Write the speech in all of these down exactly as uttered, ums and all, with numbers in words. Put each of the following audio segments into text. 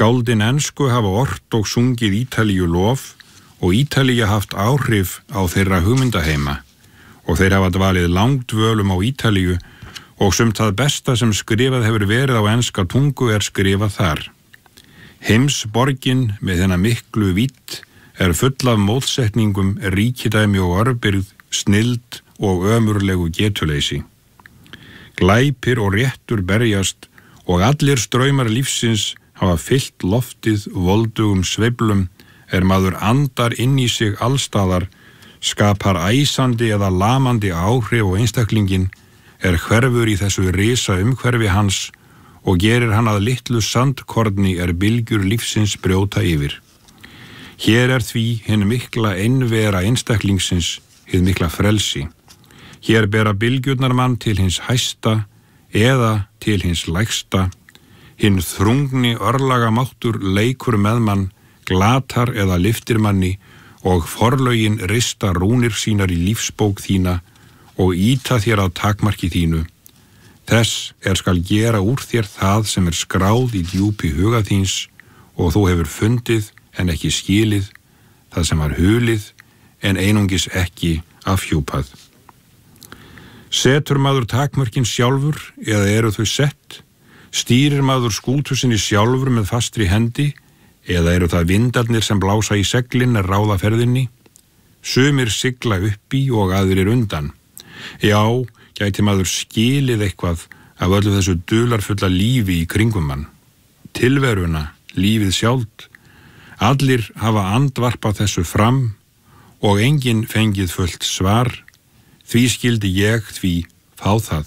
Skáldin ensku hafa ort og sungið Ítalíu lof og Ítalía haft áhrif á þeirra hugmyndaheima og þeir hafa dvalið langdvölum á Ítalíu og sumt það besta sem skrifað hefur verið á enska tungu er skrifað þar. Heimsborgin með hennar miklu vídd er full af mótsetningum, ríkidæmi og örbirgð, snilld og ömurlegu getuleysi. Glæpir og réttur berjast og allir straumar lífsins hafa fyllt loftið voldugum sveiflum er maður andar inn í sig allstaðar, skapar æsandi eða lamandi áhrif og einstaklingin er hverfur í þessu risa umhverfi hans og gerir hann að litlu sandkorni er bylgjur lífsins brjóta yfir. Hér er því hinn mikla einvera einstaklingsins, hið mikla frelsi. Hér bera bylgjurnar mann til hins hæsta eða til hins lægsta, hinn þrungni örlaga máttur leikur með mann, glatar eða lyftir manni og forlögin rista rúnir sínar í lífsbók þína og íta þér að takmarki þínu. Þess er skal gera úr þér það sem er skráð í djúpi huga þíns og þú hefur fundið en ekki skilið, það sem var hulið en einungis ekki afhjúpað. Setur maður takmörkin sjálfur eða eru þau sett? Stýrir maður skútu sinni sjálfur með fastri hendi eða eru það vindarnir sem blása í seglin er ráða ferðinni? Sumir sigla uppi og aðrir undan. Já, gæti maður skilið eitthvað af öllu þessu dularfulla lífi í kringum mann. Tilveruna, lífið sjálft. Allir hafa andvarpað þessu fram og enginn fengið fullt svar. Því skildi ég því fá það.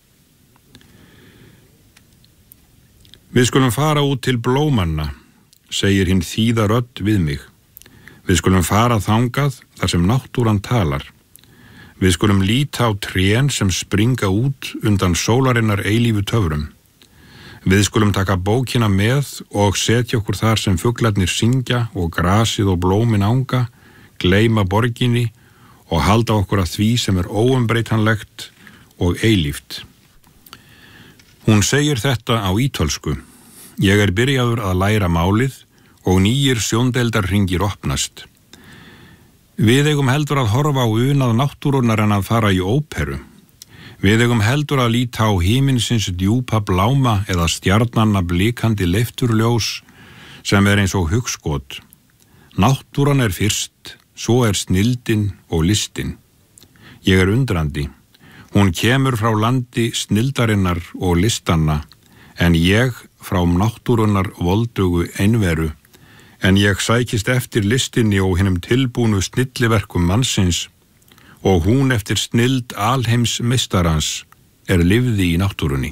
Við skulum fara út til blómanna, segir hinn þýða rödd við mig. Við skulum fara þangað þar sem náttúran talar. Við skulum líta á trén sem springa út undan sólarinnar eilífu töfrum. Við skulum taka bókina með og setja okkur þar sem fuglarnir syngja og grasið og blómin anga, gleyma borginni og halda okkur að því sem er óumbreytanlegt og eilíft. Hún segir þetta á ítölsku. Ég er byrjaður að læra málið og nýjir sjóndeildarhringir opnast. Við eigum heldur að horfa á unað náttúrunnar en að fara í óperu. Við eigum heldur að líta á himinsins djúpa bláma eða stjarnanna blikandi leifturljós sem er eins og hugskot. Náttúran er fyrst, svo er snildin og listin. Ég er undrandi. Hún kemur frá landi snildarinnar og listanna, en ég frá náttúrunnar voldugu einveru, en ég sækist eftir listinni og hinum tilbúnu snilliverkum mannsins, og hún eftir snild alheims meistarans er lifði í náttúrunni.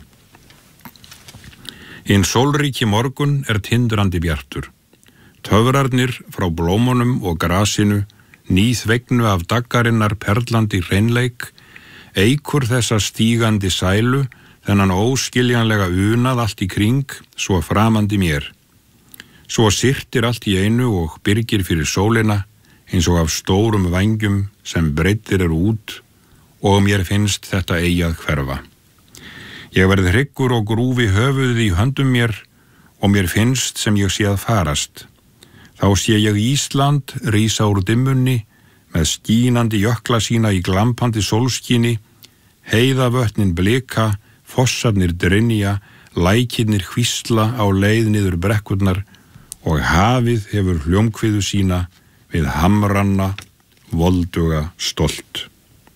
Hinn sólríki morgun er tindrandi bjartur. Töfrarnir frá blómunum og grasinu, nýþvegnu af daggarinnar perlandi hreinleik, eikur þessa stígandi sælu, þennan óskiljanlega unað allt í kring, svo framandi mér. Svo syrtir allt í einu og byrgir fyrir sólina, eins og af stórum vængjum sem breiddir eru út, og mér finnst þetta eigi að hverfa. Ég verð hryggur og grúfi höfuðið í höndum mér, og mér finnst sem ég sé að farast. Þá sé ég Ísland rísa úr dimmunni með skínandi jökla sína í glampandi sólskíni, heiðavötnin blika, fossarnir drynja, lækirnir hvísla á leið niður brekkurnar og hafið hefur hljómkviðu sína við hamranna volduga stolt.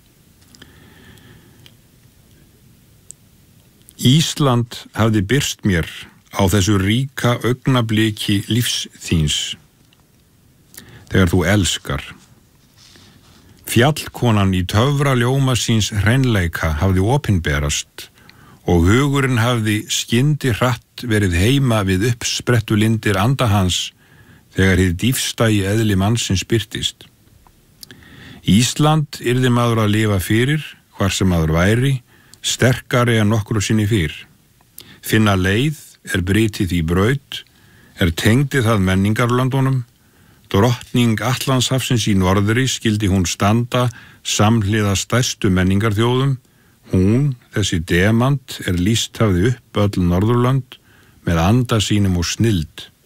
Ísland hafði birst mér á þessu ríka augnabliki lífs þíns. Þegar þú elskar. Fjallkonan í töfra ljóma síns hreinleika hafði opinberast og hugurinn hafði skyndi hratt verið heima við uppsprettu lindir anda hans þegar hið dýfstægi eðli mannsins birtist. Ísland yrði maður að lifa fyrir, hvar sem maður væri, sterkari en nokkru sinni fyrr. Finna leið er brytið í braut, er tengdi það menningarlöndunum. Drottning Atlantshafsins í norðri skildi hún standa samhliða stærstu menningarþjóðum. Hún, þessi demant, er lýst hafði upp öll Norðurlönd með anda sínum og snild.